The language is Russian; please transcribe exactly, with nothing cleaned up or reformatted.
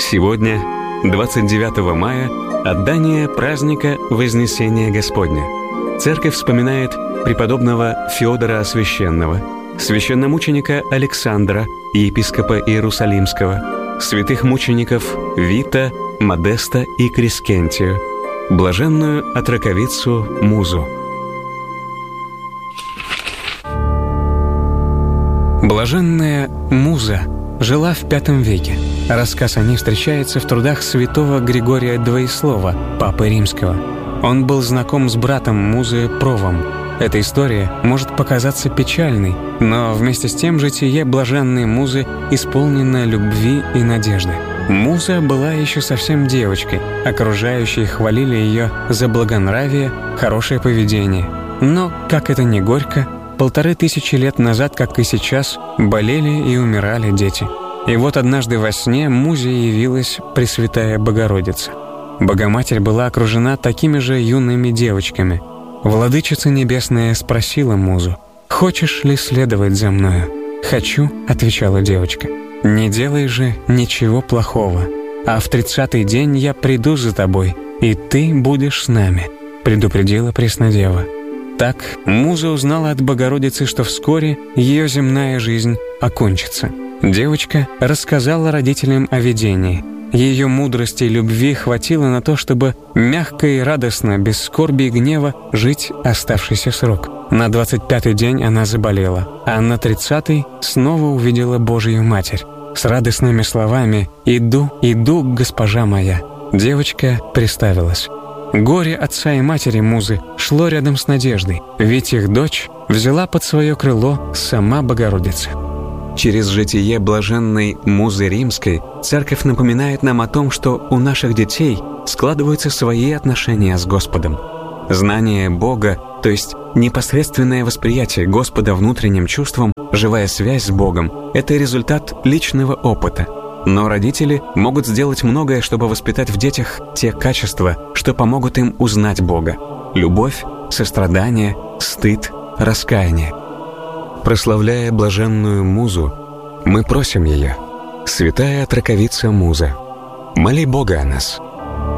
Сегодня, двадцать девятого мая, отдание праздника Вознесения Господня. Церковь вспоминает преподобного Феодора Освященного, священномученика Александра, епископа Иерусалимского, святых мучеников Вита, Модеста и Крескентию, блаженную отроковицу Музу. Блаженная Муза жила в пятом веке. Рассказ о ней встречается в трудах святого Григория Двоеслова, папы римского. Он был знаком с братом Музы Провом. Эта история может показаться печальной, но вместе с тем житие блаженной Музы исполнено любви и надежды. Муза была еще совсем девочкой, окружающие хвалили ее за благонравие, хорошее поведение. Но, как это ни горько, полторы тысячи лет назад, как и сейчас, болели и умирали дети. И вот однажды во сне Музе явилась Пресвятая Богородица. Богоматерь была окружена такими же юными девочками. Владычица Небесная спросила Музу: «Хочешь ли следовать за мною?» «Хочу», — отвечала девочка. «Не делай же ничего плохого, а в тридцатый день я приду за тобой, и ты будешь с нами», — предупредила Преснодева. Так Муза узнала от Богородицы, что вскоре ее земная жизнь окончится. Девочка рассказала родителям о видении. Ее мудрости и любви хватило на то, чтобы мягко и радостно, без скорби и гнева, жить оставшийся срок. На двадцать пятый день она заболела, а на тридцатый снова увидела Божию Матерь. С радостными словами «Иду, иду, госпожа моя», девочка представилась. Горе отца и матери Музы шло рядом с надеждой, ведь их дочь взяла под свое крыло сама Богородица. Через житие блаженной Музы Римской Церковь напоминает нам о том, что у наших детей складываются свои отношения с Господом. Знание Бога, то есть непосредственное восприятие Господа внутренним чувством, живая связь с Богом – это результат личного опыта. Но родители могут сделать многое, чтобы воспитать в детях те качества, что помогут им узнать Бога – любовь, сострадание, стыд, раскаяние. Прославляя блаженную Музу, мы просим ее: «Святая отроковица Муза, моли Бога о нас».